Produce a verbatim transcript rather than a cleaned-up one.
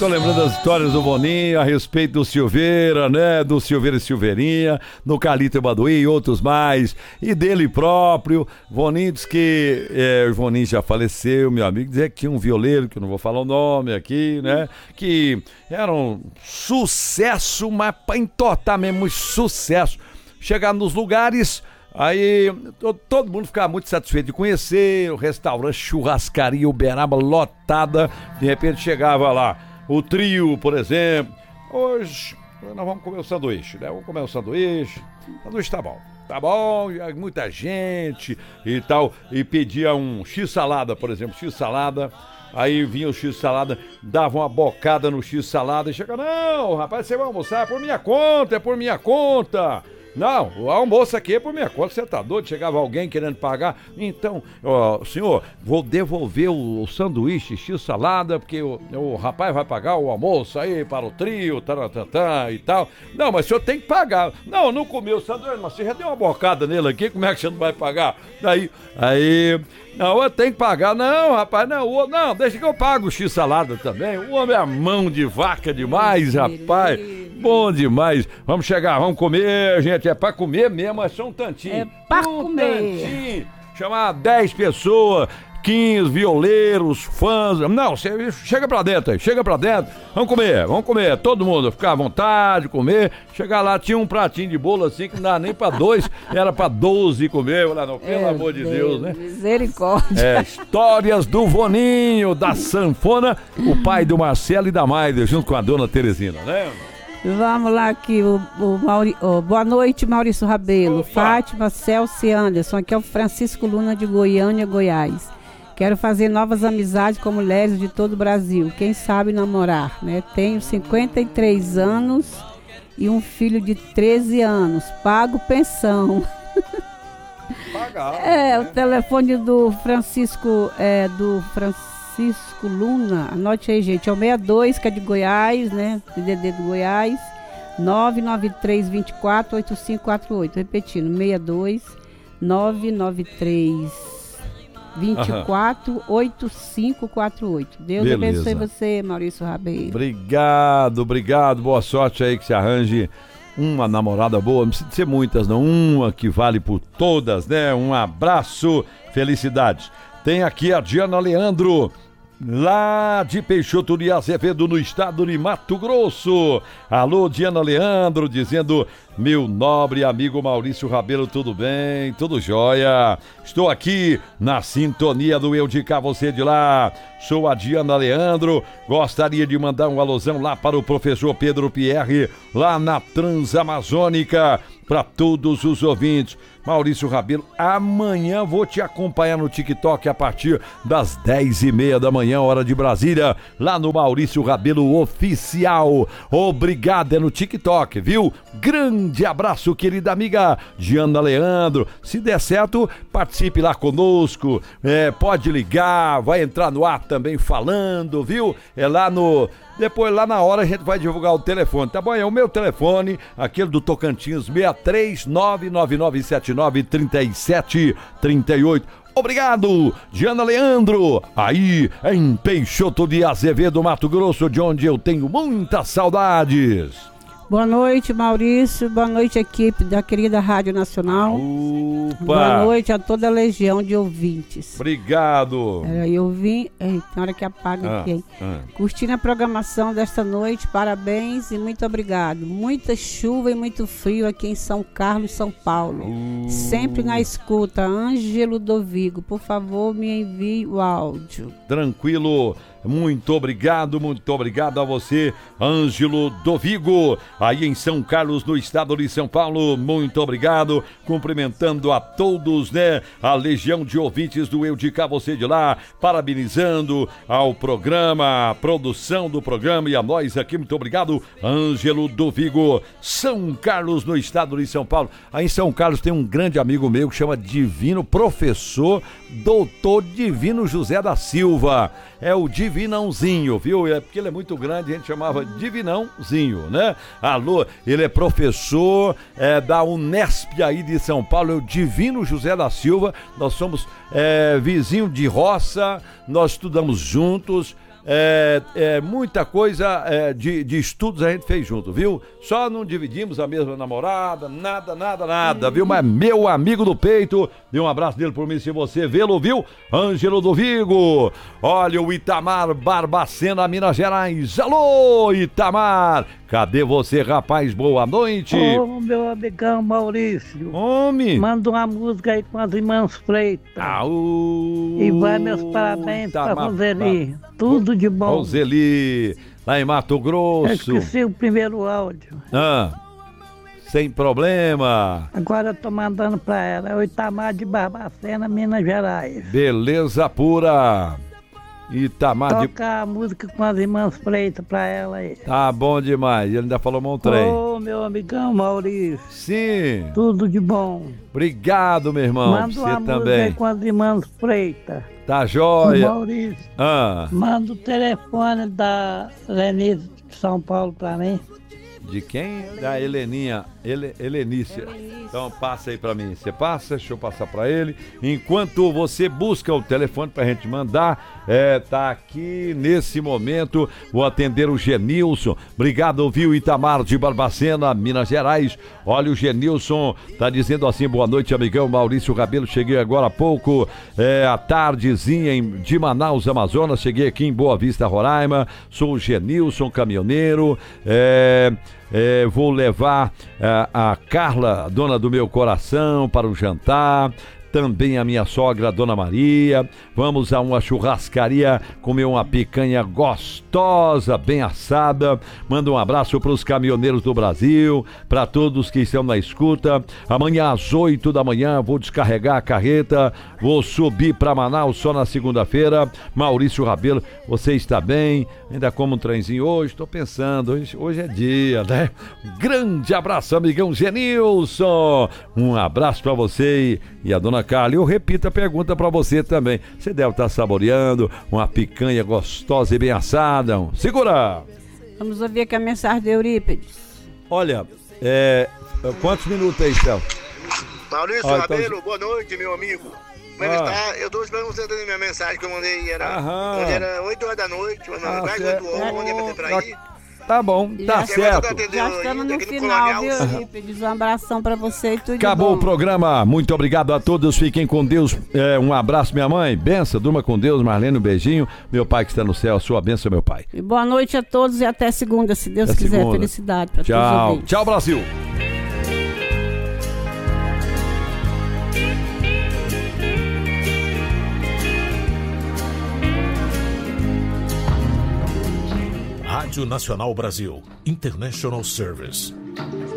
tô lembrando das histórias do Boninho a respeito do Silveira, né? Do Silveira e Silveirinha, do Carlito e Baduí e outros mais. E dele próprio. Boninho diz que é, o Boninho já faleceu, meu amigo. Dizer que um violeiro, que eu não vou falar o nome aqui, né? Que era um sucesso, mas pra entortar mesmo, um sucesso. Chegar nos lugares. Aí todo mundo ficava muito satisfeito de conhecer o restaurante, churrascaria Uberaba lotada. De repente chegava lá o trio, por exemplo. Hoje nós vamos comer o sanduíche, né? Vamos comer o sanduíche. O sanduíche tá bom, tá bom, muita gente e tal. E pedia um X-salada, por exemplo, X-salada. Aí vinha o X-salada, dava uma bocada no X-salada e chegava, não, rapaz, você vai almoçar, é por minha conta, é por minha conta. Não, o almoço aqui é por minha conta, você tá doido? Chegava alguém querendo pagar. Então, ó, senhor, vou devolver o, o sanduíche X-salada, porque o, o rapaz vai pagar o almoço aí para o trio, taratantã e tal. Não, mas o senhor tem que pagar. Não, não comeu o sanduíche, mas você já deu uma bocada nele aqui, como é que você não vai pagar? Daí, aí... Não, eu tenho que pagar. Não, rapaz, não, não, deixa que eu pago o X-salada também. O homem é mão de vaca demais, rapaz. Bom demais. Vamos chegar, vamos comer, gente. É pra comer mesmo, é só um tantinho. É pra um comer. Tantinho. Chamar dez pessoas, quinze violeiros, fãs. Não, você chega pra dentro aí, chega pra dentro. Vamos comer, vamos comer. Todo mundo ficar à vontade, comer. Chegar lá, tinha um pratinho de bolo assim que não dava nem pra dois, era pra doze comer. Lá, não, pelo é, amor de Deus, Deus, né? Misericórdia. É, histórias do Voninho, da sanfona, o pai do Marcelo e da Maida, junto com a dona Teresina, né? Vamos lá aqui, o, o Mauri... oh, boa noite, Maurício Rabelo, Opa. Fátima, Celso e Anderson, aqui é o Francisco Luna de Goiânia, Goiás. Quero fazer novas amizades com mulheres de todo o Brasil, quem sabe namorar, né? Tenho cinquenta e três anos e um filho de treze anos, pago pensão. Pagar, é, né? O telefone do Francisco, é, do Francisco Luna, anote aí, gente, é o sessenta e dois, que é de Goiás, né? D D D do Goiás, nove nove três, vinte e quatro, oito cinco quatro oito, repetindo, sessenta e dois, nove nove três, vinte e quatro, oito cinco quatro oito. Deus Beleza. Abençoe você, Maurício Rabelo. Obrigado, obrigado, boa sorte aí, que se arranje uma namorada boa, não precisa ser muitas não, uma que vale por todas, né? Um abraço, felicidades. Tem aqui a Diana Leandro, lá de Peixoto de Azevedo, no estado de Mato Grosso. Alô, Diana Leandro, dizendo, meu nobre amigo Maurício Rabelo, tudo bem? Tudo jóia? Estou aqui na sintonia do Eu de Cá, Você de Lá. Sou a Diana Leandro, gostaria de mandar um alusão lá para o professor Pedro Pierre, lá na Transamazônica, para todos os ouvintes. Maurício Rabelo, amanhã vou te acompanhar no TikTok a partir das dez e meia da manhã, hora de Brasília, lá no Maurício Rabelo Oficial. Obrigado, é no TikTok, viu? Grande abraço, querida amiga Diana Leandro. Se der certo, participe lá conosco, é, pode ligar, vai entrar no ar também falando, viu? É lá no... Depois, lá na hora, a gente vai divulgar o telefone, tá bom? É o meu telefone, aquele do Tocantins, seis três nove nove nove sete nove três sete três oito. Obrigado, Diana Leandro, aí em Peixoto de Azevedo, Mato Grosso, de onde eu tenho muitas saudades. Boa noite, Maurício. Boa noite, equipe da querida Rádio Nacional. Opa. Boa noite a toda a legião de ouvintes. Obrigado. É, eu vim... Ei, tem hora que apaga ah, aqui, hein? Ah. Curtindo a programação desta noite, parabéns e muito obrigado. Muita chuva e muito frio aqui em São Carlos, São Paulo. Uh. Sempre na escuta. Ângelo Dovigo, por favor, me envie o áudio. Tranquilo. Muito obrigado, muito obrigado a você, Ângelo Dovigo, aí em São Carlos, no estado de São Paulo. Muito obrigado, cumprimentando a todos, né? A legião de ouvintes do Eu de Cá, Você de Lá, parabenizando ao programa, a produção do programa e a nós aqui. Muito obrigado, Ângelo Dovigo, São Carlos, no estado de São Paulo. Aí em São Carlos tem um grande amigo meu que chama Divino, professor doutor Divino José da Silva. É o Divinãozinho, viu? É porque ele é muito grande, a gente chamava Divinãozinho, né? Alô, ele é professor é, da Unesp aí de São Paulo, é o Divino José da Silva. Nós somos é, vizinho de roça, nós estudamos juntos. é, é, muita coisa é, de, de estudos a gente fez junto, viu? Só não dividimos a mesma namorada, nada, nada, nada, viu? Mas meu amigo do peito, dê um abraço dele por mim se você vê-lo, viu? Ângelo do Vigo, olha o Itamar Barbacena, Minas Gerais. Alô, Itamar, cadê você, rapaz? Boa noite. Ô, meu amigão Maurício. Homem. Manda uma música aí com as irmãs Freitas. Aú, e vai meus parabéns pra Roseli. Tudo de bom. Roseli, lá em Mato Grosso. Eu esqueci o primeiro áudio. Ah, sem problema. Agora eu tô mandando pra ela. É o Itamar de Barbacena, Minas Gerais. Beleza pura. Itamar de... Toca a música com as irmãs Freitas pra ela aí. Tá bom demais. Ele ainda falou um trem. Ô, meu amigão Maurício. Sim. Tudo de bom. Obrigado, meu irmão. Manda você uma também. música aí com as irmãs Freitas. Tá joia. Maurício. Ah. Manda o telefone da Lenice de São Paulo pra mim. De quem? Da Heleninha, Ele, Helenícia. Então passa aí pra mim. Você passa, deixa eu passar pra ele. Enquanto você busca o telefone pra gente mandar, é, tá aqui nesse momento, vou atender o Genilson. Obrigado, viu, Itamar de Barbacena, Minas Gerais. Olha, o Genilson tá dizendo assim: boa noite, amigão Maurício Rabelo. Cheguei agora há pouco, é, à tardezinha em, de Manaus, Amazonas. Cheguei aqui em Boa Vista, Roraima. Sou o Genilson, caminhoneiro. É... É, vou levar é, a Carla, dona do meu coração, para o jantar. Também a minha sogra, a Dona Maria. Vamos a uma churrascaria comer uma picanha gostosa, bem assada. Manda um abraço para os caminhoneiros do Brasil, para todos que estão na escuta. Amanhã às oito da manhã vou descarregar a carreta, vou subir para Manaus só na segunda-feira. Maurício Rabelo, você está bem? Ainda como um trenzinho hoje? Estou pensando, hoje, hoje é dia, né? Grande abraço, amigão Genilson. Um abraço para você e, e a Dona Carla. Eu repito a pergunta para você também. Você deve estar saboreando uma picanha gostosa e bem assada. Segura! Vamos ouvir aqui a mensagem de Eurípides. Olha, é, quantos minutos aí, Céu? Maurício ah, Rabelo, então... boa noite, meu amigo. Como é ah. que está? Eu estou esperando você atender minha mensagem que eu mandei. Era, Aham. era oito horas da noite, mas ah, mais oito horas, mandei pra você pra aí. Tá bom, tá Já, certo. Já estamos no final, viu, Eurípides? Um abração pra você e tudo Acabou bom. o programa. Muito obrigado a todos. Fiquem com Deus. É, um abraço, minha mãe. Benção, durma com Deus. Marlene, um beijinho. Meu pai que está no céu, a sua bênção, meu pai. E boa noite a todos e até segunda, se Deus até quiser. Segunda. Felicidade pra todos. Tchau. Tchau, Brasil. Rádio Nacional Brasil, International Service.